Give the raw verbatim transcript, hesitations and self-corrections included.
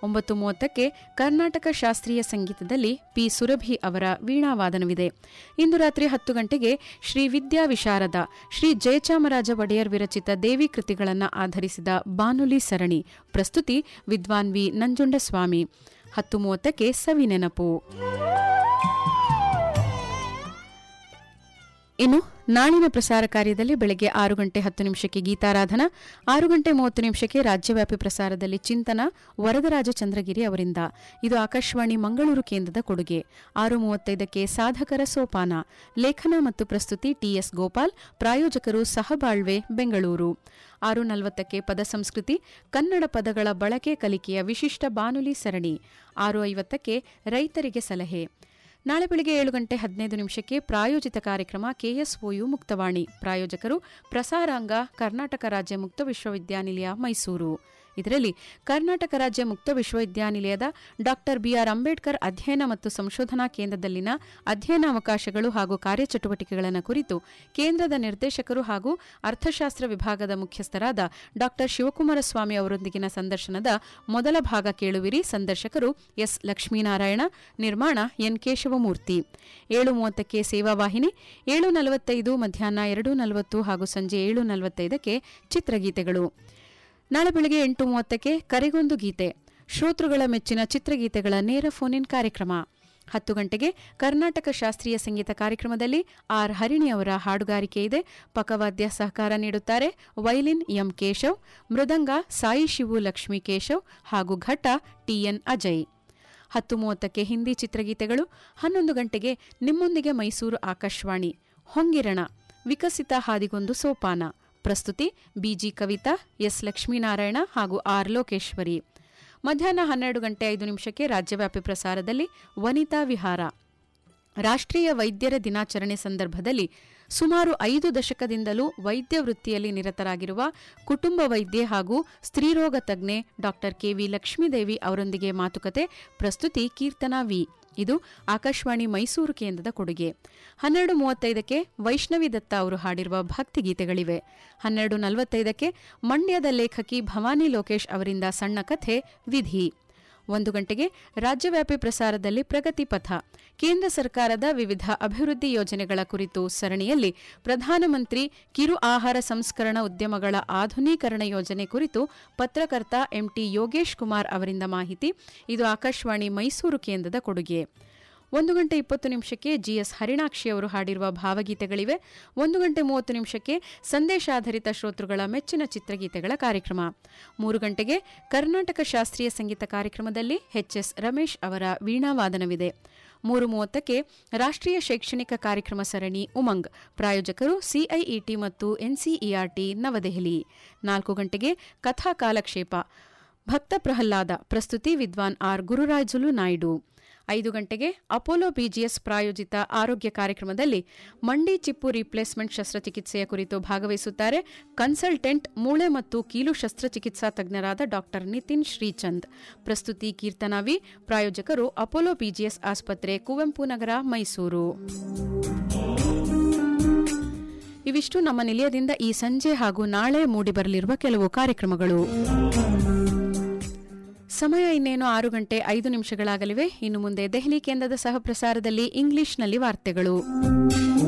ಒಂಬತ್ತು ಮೂವತ್ತಕ್ಕೆ ಕರ್ನಾಟಕ ಶಾಸ್ತ್ರೀಯ ಸಂಗೀತದಲ್ಲಿ ಪಿ ಸುರಭಿ ಅವರ ವೀಣಾವಾದನವಿದೆ. ಇಂದು ರಾತ್ರಿ ಹತ್ತು ಗಂಟೆಗೆ ಶ್ರೀ ವಿದ್ಯಾ ವಿಶಾರದ ಶ್ರೀ ಜಯಚಾಮರಾಜ ಒಡೆಯರ್ ವಿರಚಿತ ದೇವಿ ಕೃತಿಗಳನ್ನು ಆಧರಿಸಿದ ಬಾನುಲಿ ಸರಣಿ. ಪ್ರಸ್ತುತಿ ವಿದ್ವಾನ್ ವಿ ನಂಜುಂಡಸ್ವಾಮಿ. ಹತ್ತು ಮೂವತ್ತಕ್ಕೆ ಸವಿನೆನಪು. ಇನ್ನು ನಾಳಿನ ಪ್ರಸಾರ ಕಾರ್ಯದಲ್ಲಿ ಬೆಳಗ್ಗೆ ಆರು ಗಂಟೆ ಹತ್ತು ನಿಮಿಷಕ್ಕೆ ಗೀತಾರಾಧನಾ, ಆರು ಗಂಟೆ ಮೂವತ್ತು ನಿಮಿಷಕ್ಕೆ ರಾಜ್ಯವ್ಯಾಪಿ ಪ್ರಸಾರದಲ್ಲಿ ಚಿಂತನ ವರದರಾಜ ಚಂದ್ರಗಿರಿ ಅವರಿಂದ. ಇದು ಆಕಾಶವಾಣಿ ಮಂಗಳೂರು ಕೇಂದ್ರದ ಕೊಡುಗೆ. ಆರು ಮೂವತ್ತೈದಕ್ಕೆ ಸಾಧಕರ ಸೋಪಾನ, ಲೇಖನ ಮತ್ತು ಪ್ರಸ್ತುತಿ ಟಿಎಸ್ ಗೋಪಾಲ್, ಪ್ರಾಯೋಜಕರು ಸಹಬಾಳ್ವೆ ಬೆಂಗಳೂರು. ಆರು ನಲವತ್ತಕ್ಕೆ ಪದ ಸಂಸ್ಕೃತಿ, ಕನ್ನಡ ಪದಗಳ ಬಳಕೆ ಕಲಿಕೆಯ ವಿಶಿಷ್ಟ ಬಾನುಲಿ ಸರಣಿ. ಆರು ಐವತ್ತಕ್ಕೆ ರೈತರಿಗೆ ಸಲಹೆ. ನಾಳೆ ಬೆಳಗ್ಗೆ ಏಳು ಗಂಟೆ ಹದಿನೈದು ನಿಮಿಷಕ್ಕೆ ಪ್ರಾಯೋಜಿತ ಕಾರ್ಯಕ್ರಮ ಕೆಎಸ್ಒಯು ಮುಕ್ತವಾಣಿ. ಪ್ರಾಯೋಜಕರು ಪ್ರಸಾರಾಂಗ, ಕರ್ನಾಟಕ ರಾಜ್ಯ ಮುಕ್ತ ವಿಶ್ವವಿದ್ಯಾನಿಲಯ ಮೈಸೂರು. ಇದರಲ್ಲಿ ಕರ್ನಾಟಕ ರಾಜ್ಯ ಮುಕ್ತ ವಿಶ್ವವಿದ್ಯಾನಿಲಯದ ಡಾಕ್ಟರ್ ಬಿಆರ್ ಅಂಬೇಡ್ಕರ್ ಅಧ್ಯಯನ ಮತ್ತು ಸಂಶೋಧನಾ ಕೇಂದ್ರದಲ್ಲಿನ ಅಧ್ಯಯನಾವಕಾಶಗಳು ಹಾಗೂ ಕಾರ್ಯಚಟುವಟಿಕೆಗಳನ್ನು ಕುರಿತು ಕೇಂದ್ರದ ನಿರ್ದೇಶಕರು ಹಾಗೂ ಅರ್ಥಶಾಸ್ತ್ರ ವಿಭಾಗದ ಮುಖ್ಯಸ್ಥರಾದ ಡಾಕ್ಟರ್ ಶಿವಕುಮಾರ ಸ್ವಾಮಿ ಅವರೊಂದಿಗಿನ ಸಂದರ್ಶನದ ಮೊದಲ ಭಾಗ ಕೇಳುವಿರಿ. ಸಂದರ್ಶಕರು ಎಸ್ ಲಕ್ಷ್ಮೀನಾರಾಯಣ, ನಿರ್ಮಾಣ ಎನ್ ಕೇಶವಮೂರ್ತಿ. ಏಳು ಮೂವತ್ತಕ್ಕೆ ಸೇವಾವಾಹಿನಿ, ಏಳು ನಲವತ್ತೈದು, ಮಧ್ಯಾಹ್ನ ಎರಡು ನಲವತ್ತು ಹಾಗೂ ಸಂಜೆ ಏಳು ನಲವತ್ತೈದಕ್ಕೆ ಚಿತ್ರಗೀತೆಗಳು. ನಾಳೆ ಬೆಳಗ್ಗೆ ಎಂಟು ಮೂವತ್ತಕ್ಕೆ ಕರೆಗೊಂದು ಗೀತೆ, ಶ್ರೋತೃಗಳ ಮೆಚ್ಚಿನ ಚಿತ್ರಗೀತೆಗಳ ನೇರ ಫೋನ್ ಇನ್ ಕಾರ್ಯಕ್ರಮ. ಹತ್ತು ಗಂಟೆಗೆ ಕರ್ನಾಟಕ ಶಾಸ್ತ್ರೀಯ ಸಂಗೀತ ಕಾರ್ಯಕ್ರಮದಲ್ಲಿ ಆರ್ ಹರಿಣಿ ಅವರ ಹಾಡುಗಾರಿಕೆ ಇದೆ. ಪಕ್ಕವಾದ್ಯ ಸಹಕಾರ ನೀಡುತ್ತಾರೆ ವೈಲಿನ್ ಎಂ ಕೇಶವ್, ಮೃದಂಗ ಸಾಯಿ ಶಿವು ಲಕ್ಷ್ಮೀ ಕೇಶವ್ ಹಾಗೂ ಘಟ ಟಿಎನ್ ಅಜಯ್. ಹತ್ತು ಮೂವತ್ತಕ್ಕೆ ಹಿಂದಿ ಚಿತ್ರಗೀತೆಗಳು. ಹನ್ನೊಂದು ಗಂಟೆಗೆ ನಿಮ್ಮೊಂದಿಗೆ ಮೈಸೂರು ಆಕಾಶವಾಣಿ, ಹೊಂಗಿರಣ ವಿಕಸಿತ ಹಾದಿಗೊಂದು ಸೋಪಾನ. ಪ್ರಸ್ತುತಿ ಬಿಜಿ ಕವಿತಾ, ಎಸ್ ಲಕ್ಷ್ಮೀನಾರಾಯಣ ಹಾಗೂ ಆರ್ ಲೋಕೇಶ್ವರಿ. ಮಧ್ಯಾಹ್ನ ಹನ್ನೆರಡು ಗಂಟೆ ಐದು ನಿಮಿಷಕ್ಕೆ ರಾಜ್ಯವ್ಯಾಪಿ ಪ್ರಸಾರದಲ್ಲಿ ವನಿತಾ ವಿಹಾರ. ರಾಷ್ಟ್ರೀಯ ವೈದ್ಯರ ದಿನಾಚರಣೆ ಸಂದರ್ಭದಲ್ಲಿ ಸುಮಾರು ಐದು ದಶಕದಿಂದಲೂ ವೈದ್ಯ ವೃತ್ತಿಯಲ್ಲಿ ನಿರತರಾಗಿರುವ ಕುಟುಂಬ ವೈದ್ಯೆ ಹಾಗೂ ಸ್ತ್ರೀರೋಗ ತಜ್ಞೆ ಡಾಕ್ಟರ್ ಕೆವಿ ಲಕ್ಷ್ಮೀದೇವಿ ಅವರೊಂದಿಗೆ ಮಾತುಕತೆ. ಪ್ರಸ್ತುತಿ ಕೀರ್ತನಾ ವಿ. ಇದು ಆಕಾಶವಾಣಿ ಮೈಸೂರು ಕೇಂದ್ರದ ಕೊಡುಗೆ. ಹನ್ನೆರಡು ಮೂವತ್ತೈದಕ್ಕೆ ವೈಷ್ಣವಿ ದತ್ತ ಅವರು ಹಾಡಿರುವ ಭಕ್ತಿಗೀತೆಗಳಿವೆ. ಹನ್ನೆರಡು ನಲವತ್ತೈದಕ್ಕೆ ಮಂಡ್ಯದ ಲೇಖಕಿ ಭವಾನಿ ಲೋಕೇಶ್ ಅವರಿಂದ ಸಣ್ಣ ಕಥೆ ವಿಧಿ. ಒಂದು ಗಂಟೆಗೆ ರಾಜ್ಯವ್ಯಾಪಿ ಪ್ರಸಾರದಲ್ಲಿ ಪ್ರಗತಿ ಪಥ, ಕೇಂದ್ರ ಸರ್ಕಾರದ ವಿವಿಧ ಅಭಿವೃದ್ಧಿ ಯೋಜನೆಗಳ ಕುರಿತು ಸರಣಿಯಲ್ಲಿ ಪ್ರಧಾನಮಂತ್ರಿ ಕಿರು ಆಹಾರ ಸಂಸ್ಕರಣಾ ಉದ್ಯಮಗಳ ಆಧುನೀಕರಣ ಯೋಜನೆ ಕುರಿತು ಪತ್ರಕರ್ತ ಎಂಟಿ ಯೋಗೇಶ್ ಕುಮಾರ್ ಅವರಿಂದ ಮಾಹಿತಿ. ಇದು ಆಕಾಶವಾಣಿ ಮೈಸೂರು ಕೇಂದ್ರದ ಕೊಡುಗೆ. ಒಂದು ಗಂಟೆ ಇಪ್ಪತ್ತು ನಿಮಿಷಕ್ಕೆ ಜಿಎಸ್ ಹರಿಣಾಕ್ಷಿ ಅವರು ಹಾಡಿರುವ ಭಾವಗೀತೆಗಳಿವೆ. ಒಂದು ಗಂಟೆ ಮೂವತ್ತು ನಿಮಿಷಕ್ಕೆ ಸಂದೇಶಾಧಾರಿತ ಶ್ರೋತೃಗಳ ಮೆಚ್ಚಿನ ಚಿತ್ರಗೀತೆಗಳ ಕಾರ್ಯಕ್ರಮ. ಮೂರು ಗಂಟೆಗೆ ಕರ್ನಾಟಕ ಶಾಸ್ತ್ರೀಯ ಸಂಗೀತ ಕಾರ್ಯಕ್ರಮದಲ್ಲಿ ಎಚ್ಎಸ್ ರಮೇಶ್ ಅವರ ವೀಣಾವಾದನವಿದೆ. ಮೂರು ಮೂವತ್ತಕ್ಕೆ ರಾಷ್ಟ್ರೀಯ ಶೈಕ್ಷಣಿಕ ಕಾರ್ಯಕ್ರಮ ಸರಣಿ ಉಮಂಗ್, ಪ್ರಾಯೋಜಕರು ಸಿಐಇಟಿ ಮತ್ತು ಎನ್ಸಿಇಆರ್ಟಿ ನವದೆಹಲಿ. ನಾಲ್ಕು ಗಂಟೆಗೆ ಕಥಾ ಕಾಲಕ್ಷೇಪ, ಭಕ್ತ ಪ್ರಹ್ಲಾದ, ಪ್ರಸ್ತುತಿ ವಿದ್ವಾನ್ ಆರ್ ಗುರುರಾಜುಲು ನಾಯ್ಡು. ಐದು ಗಂಟೆಗೆ ಅಪೋಲೋ ಬಿಜಿಎಸ್ ಪ್ರಾಯೋಜಿತ ಆರೋಗ್ಯ ಕಾರ್ಯಕ್ರಮದಲ್ಲಿ ಮಂಡಿ ಚಿಪ್ಪು ರಿಪ್ಲೇಸ್ಮೆಂಟ್ ಶಸ್ತ್ರಚಿಕಿತ್ಸೆಯ ಕುರಿತು ಭಾಗವಹಿಸುತ್ತಾರೆ ಕನ್ಸಲ್ಟೆಂಟ್ ಮೂಳೆ ಮತ್ತು ಕೀಲು ಶಸ್ತ್ರಚಿಕಿತ್ಸಾ ತಜ್ಞರಾದ ಡಾಕ್ಟರ್ ನಿತಿನ್ ಶ್ರೀಚಂದ್. ಪ್ರಸ್ತುತಿ ಕೀರ್ತನಾ ವಿ. ಪ್ರಾಯೋಜಕರು ಅಪೋಲೋ ಬಿಜಿಎಸ್ ಆಸ್ಪತ್ರೆ, ಕುವೆಂಪು ನಗರ, ಮೈಸೂರು. ಇವಿಷ್ಟು ನಮ್ಮ ನಿಲಯದಿಂದ ಈ ಸಂಜೆ ಹಾಗೂ ನಾಳೆ ಮೂಡಿಬರಲಿರುವ ಕೆಲವು ಕಾರ್ಯಕ್ರಮಗಳು. ಸಮಯ ಇನ್ನೇನು ಆರು ಗಂಟೆ ಐದು ನಿಮಿಷಗಳಾಗಲಿವೆ. ಇನ್ನು ಮುಂದೆ ದೆಹಲಿ ಕೇಂದ್ರದ ಸಹ ಪ್ರಸಾರದಲ್ಲಿ ಇಂಗ್ಲಿಷ್ನಲ್ಲಿ ವಾರ್ತೆಗಳು.